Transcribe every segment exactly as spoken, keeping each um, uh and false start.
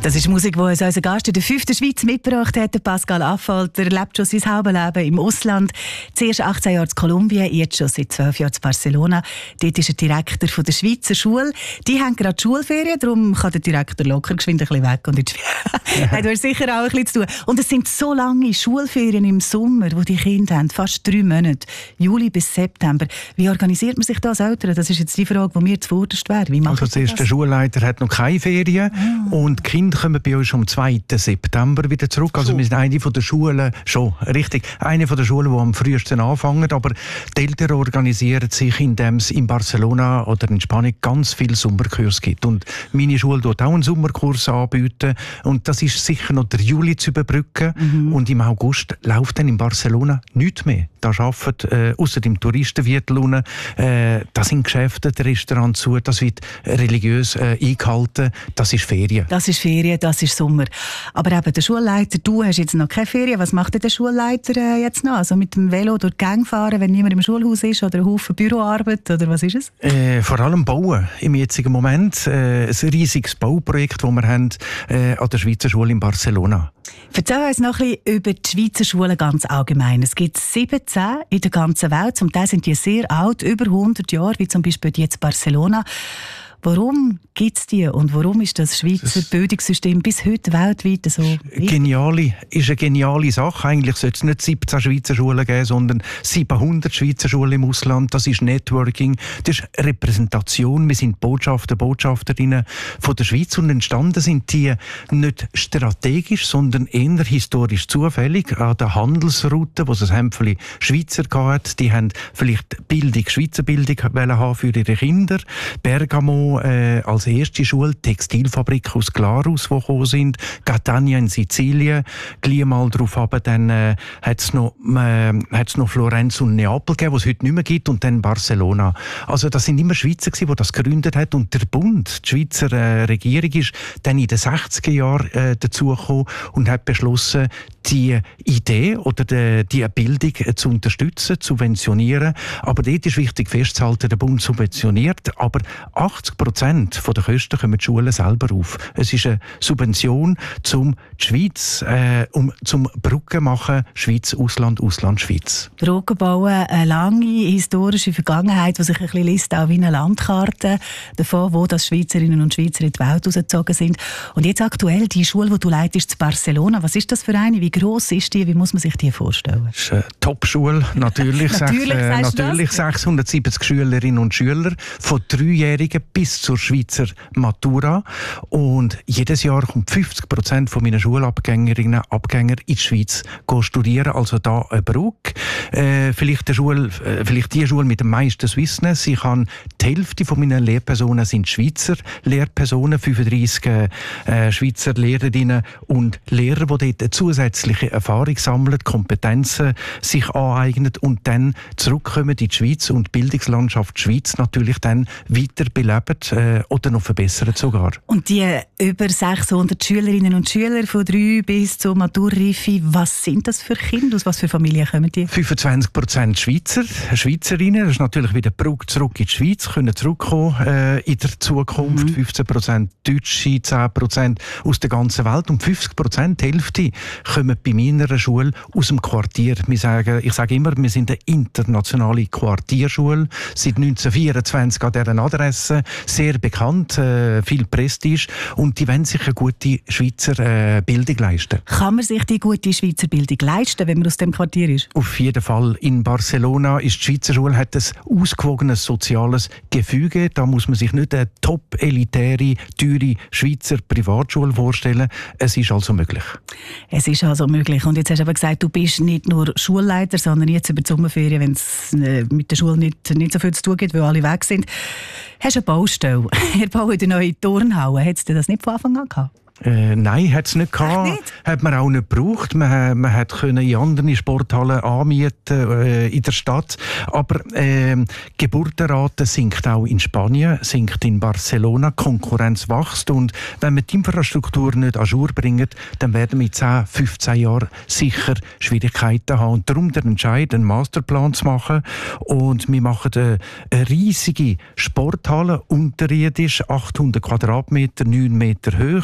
Das ist Musik, die uns unser Gast in der fünften Schweiz mitgebracht hat. Pascal Affolter lebt schon sein Hauptleben im Ausland. Zuerst achtzehn Jahre in Kolumbien, jetzt schon seit zwölf Jahren in Barcelona. Dort ist er Direktor von der Schweizer Schule. Die haben gerade Schulferien, darum kann der Direktor locker geschwind ein bisschen weg. Und hat er sicher auch ein bisschen zu tun. Und es sind so lange Schulferien im Sommer, wo die Kinder haben, fast drei Monate, Juli bis September. Wie organisiert man sich das als Eltern? Das ist jetzt die Frage, die mir zuvorderst wäre. Wie macht also der Schulleiter hat noch keine Ferien ah. und die Kinder kommen bei uns am zweiten September wieder zurück. Also so. Wir sind eine von der Schulen, schon richtig, eine von der Schulen, die am frühesten anfangen, aber die Eltern organisieren sich, indem es in Barcelona oder in Spanien ganz viele Sommerkurse gibt. Und meine Schule tut auch einen Sommerkurs anbieten und das ist sicher noch der Juli zu überbrücken mhm. und im August läuft dann in Barcelona nichts mehr. Da arbeiten, äh, ausser dem Touristenviertel unten, äh, da sind Geschäfte, die Restaurants zu, das wird religiös äh, eingehalten, das ist Ferien. Das ist Ferien, das ist Sommer. Aber eben der Schulleiter, du hast jetzt noch keine Ferien, was macht denn der Schulleiter äh, jetzt noch? Also mit dem Velo durch die Gänge fahren, wenn niemand im Schulhaus ist, oder ein Haufen Büroarbeit, oder was ist es? Äh, vor allem bauen im jetzigen Moment. Äh, ein riesiges Bauprojekt, das wir haben äh, an der Schweizer Schule in Barcelona. Erzähl uns noch ein bisschen über die Schweizer Schulen ganz allgemein. Es gibt siebzehn in der ganzen Welt. Zum Teil sind die sehr alt, über hundert Jahre, wie zum Beispiel jetzt Barcelona. Warum gibt es die und warum ist das Schweizer das Bildungssystem bis heute weltweit so wichtig? Geniale, ist eine geniale Sache. Eigentlich sollte es nicht siebzehn Schweizer Schulen geben, sondern siebenhundert Schweizer Schulen im Ausland. Das ist Networking, das ist Repräsentation. Wir sind Botschafter, Botschafterinnen von der Schweiz und entstanden sind die nicht strategisch, sondern eher historisch zufällig an der Handelsroute, wo es ein Hämpfchen Schweizer gab. Die haben vielleicht Bildung, Schweizer Bildung haben für ihre Kinder. Bergamo Äh, als erste Schule, Textilfabrik aus Glarus, die gekommen sind, Catania in Sizilien, gleich mal darauf aber dann äh, hat es noch, äh, noch Florenz und Neapel gegeben, was es heute nicht mehr gibt, und dann Barcelona. Also das sind immer Schweizer gewesen, die das gegründet hat, und der Bund, die Schweizer äh, Regierung, ist dann in den sechziger Jahren äh, dazugekommen und hat beschlossen, die Idee oder die, die Bildung äh, zu unterstützen, zu subventionieren. Aber dort ist wichtig festzuhalten, der Bund subventioniert, aber achtzig Prozent der Kosten kommen die Schulen selber auf. Es ist eine Subvention, um die Schweiz, äh, um zum Brücken machen, Schweiz, Ausland, Ausland, Schweiz. Brücken bauen, eine lange historische Vergangenheit, die sich ein bisschen liest, auch wie eine Landkarte davon, wo das Schweizerinnen und Schweizer in die Welt rausgezogen sind. Und jetzt aktuell die Schule, die du leitest, in Barcelona. Was ist das für eine? Wie gross ist die? Wie muss man sich die vorstellen? Das ist eine Top-Schule, natürlich. natürlich äh, natürlich sechshundertsiebzig Schülerinnen und Schüler, von dreijährigen bis zur Schweizer Matura. Und jedes Jahr kommt fünfzig Prozent von meinen Schulabgängerinnen und Abgänger in die Schweiz studieren. Also da eine Brücke. Äh, vielleicht, die Schule, äh, vielleicht die Schule mit dem meisten Swissness. Ich habe die Hälfte von meinen Lehrpersonen sind Schweizer Lehrpersonen, fünfunddreissig äh, Schweizer Lehrerinnen und Lehrer, die dort zusätzliche Erfahrung sammeln, Kompetenzen sich aneignen und dann zurückkommen in die Schweiz und die Bildungslandschaft Schweiz natürlich dann weiter beleben äh, oder noch verbessert sogar. Und die über sechshundert Schülerinnen und Schüler von drei bis zur Maturreife, was sind das für Kinder? Aus was für Familien kommen die? fünfundzwanzig Prozent Schweizer, Schweizerinnen. Das ist natürlich wieder Brücke zurück in die Schweiz, können zurückkommen äh, in der Zukunft. Mhm. fünfzehn Prozent Deutsche, zehn Prozent aus der ganzen Welt und fünfzig Prozent, die Hälfte, kommen bei meiner Schule aus dem Quartier. Wir sagen, ich sage immer, wir sind eine internationale Quartierschule, seit neunzehnhundertvierundzwanzig an dieser Adresse, sehr bekannt, äh, viel Prestige, und die wollen sich eine gute Schweizer äh, Bildung leisten. Kann man sich die gute Schweizer Bildung leisten, wenn man aus dem Quartier ist? Auf jeden Fall. In Barcelona ist die Schweizer Schule hat ein ausgewogenes soziales Gefüge. Da muss man sich nicht eine top-elitäre, teure Schweizer Privatschule vorstellen. Es ist also möglich. Es ist also möglich. Und jetzt hast du aber gesagt, du bist nicht nur Schulleiter, sondern jetzt über die Sommerferien, wenn es mit der Schule nicht, nicht so viel zu tun gibt, weil alle weg sind, hast du eine Baustelle. Ihr baut eine neue Turnhalle. Hättest du das nicht von Anfang an gehabt? Äh, nein, hat es nicht gehabt. Nicht? Hat man auch nicht gebraucht. Man, man hat können in anderen Sporthallen anmieten äh, in der Stadt. Aber äh, die Geburtenrate sinkt auch in Spanien, sinkt in Barcelona. Die Konkurrenz wächst. Und wenn wir die Infrastruktur nicht à jour bringen, dann werden wir in zehn, fünfzehn Jahren sicher Schwierigkeiten haben. Und darum der Entscheid, einen Masterplan zu machen. Und wir machen eine, eine riesige Sporthalle, unterirdisch, achthundert Quadratmeter, neun Meter hoch.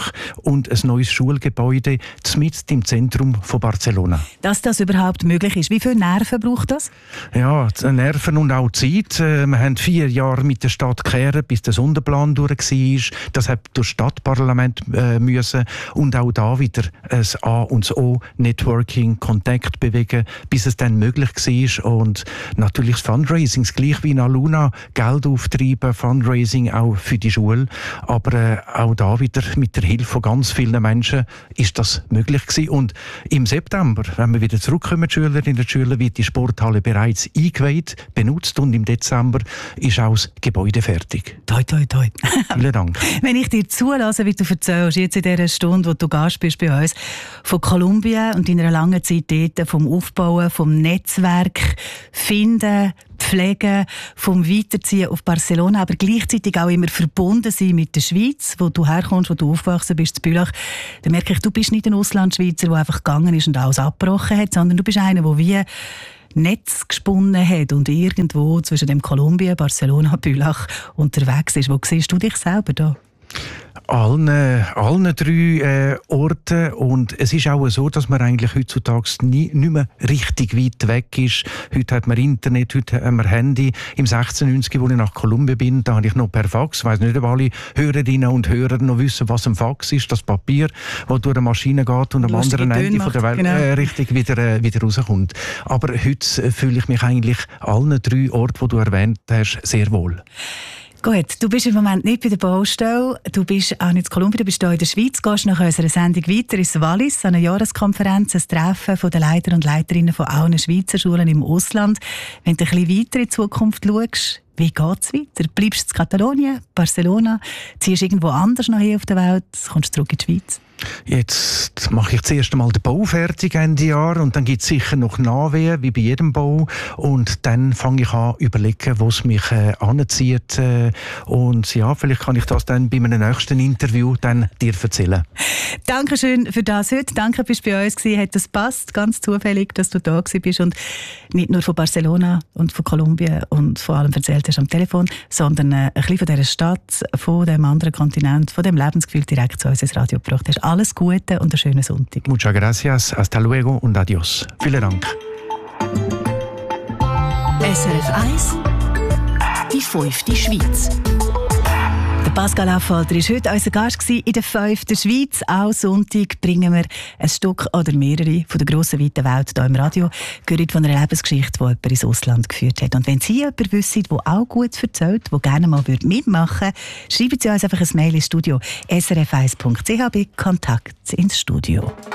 und ein neues Schulgebäude mitten im Zentrum von Barcelona. Dass das überhaupt möglich ist, wie viele Nerven braucht das? Ja, Nerven und auch Zeit. Wir haben vier Jahre mit der Stadt gekehrt, bis der Sonderplan durch war. Das hat durch das Stadtparlament äh, müssen. Und auch da wieder ein A und das O, Networking, Kontakt bewegen, bis es dann möglich war. Und natürlich das Fundraising, gleich wie in Aluna, Geld auftreiben, Fundraising auch für die Schule. Aber äh, auch da wieder mit der Hilfe von ganz vielen Menschen ist das möglich gewesen. Und im September, wenn wir wieder zurückkommen, die Schülerinnen und Schüler, wird die Sporthalle bereits eingeweiht, benutzt und im Dezember ist auch das Gebäude fertig. Toi, toi, toi. Vielen Dank. Wenn ich dir zulasse, wie du erzählst, jetzt in dieser Stunde, wo du Gast bist bei uns, von Kolumbien und deiner langen Zeit dort, vom Aufbauen, vom Netzwerk, Finden, Pflegen, vom Weiterziehen auf Barcelona, aber gleichzeitig auch immer verbunden sein mit der Schweiz, wo du herkommst, wo du aufgewachsen bist, in Bülach. Da merke ich, du bist nicht ein Auslandschweizer, der einfach gegangen ist und alles abgebrochen hat, sondern du bist einer, der wie Netz gesponnen hat und irgendwo zwischen dem Kolumbien, Barcelona, Bülach unterwegs ist. Wo siehst du dich selber da? Allen, allen drei äh, Orten. Und es ist auch so, dass man eigentlich heutzutage nie, nicht mehr richtig weit weg ist. Heute hat man Internet, heute haben wir Handy. Im sechzehnhundertneunzig, als ich nach Kolumbien bin, da habe ich noch per Fax. Ich weiss nicht, ob alle Hörerinnen und Hörer noch wissen, was ein Fax ist. Das Papier, das durch eine Maschine geht und am anderen Ende von der Welt genau. äh, richtig wieder, äh, wieder rauskommt. Aber heute äh, fühle ich mich eigentlich allen drei Orten, die du erwähnt hast, sehr wohl. Gut, du bist im Moment nicht bei der Baustelle, du bist auch nicht in Kolumbien, du bist hier in der Schweiz, gehst nach unserer Sendung weiter ins Wallis, an einer Jahreskonferenz, ein Treffen von den Leiter und Leiterinnen von allen Schweizer Schulen im Ausland. Wenn du ein bisschen weiter in die Zukunft schaust, wie geht es weiter? Bleibst du in Katalonien, Barcelona, ziehst du irgendwo anders noch hier auf der Welt, kommst du zurück in die Schweiz? Jetzt mache ich zuerst einmal den Bau fertig Ende Jahr und dann gibt es sicher noch Nachwehen, wie bei jedem Bau. Und dann fange ich an überlegen, wo es mich äh, anzieht. Äh, und ja, vielleicht kann ich das dann bei meinem nächsten Interview dann dir erzählen. Dankeschön für das heute. Danke, dass du bei uns warst. Hat das passt, ganz zufällig, dass du da bist und nicht nur von Barcelona und von Kolumbien und vor allem erzählt hast am Telefon, sondern äh, ein bisschen von dieser Stadt, von dem anderen Kontinent, von dem Lebensgefühl direkt zu uns ins Radio gebracht hast. Alles Gute und einen schönen Sonntag. Muchas gracias, hasta luego und adios. Vielen Dank. S R F eins, die fünfte Schweiz. Der Pascal Affolter war heute unser Gast in der fünften Schweiz. Auch Sonntag bringen wir ein Stück oder mehrere von der grossen, weiten Welt hier im Radio. Gehört von einer Lebensgeschichte, die jemand ins Ausland geführt hat. Und wenn Sie jemanden wissen, der auch gut erzählt, der gerne mal mitmachen würde, schreiben Sie uns einfach ein Mail ins Studio s r f eins punkt c h bei Kontakt ins Studio.